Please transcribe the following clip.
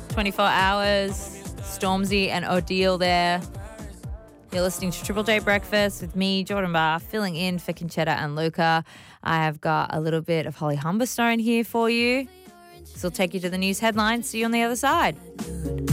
24 hours. Stormzy and Odile there. You're listening to Triple J Breakfast with me, Jordan Barr, filling in for Conchetta and Luca. I have got a little bit of Holly Humberstone here for you. This will take you to the news headlines. See you on the other side.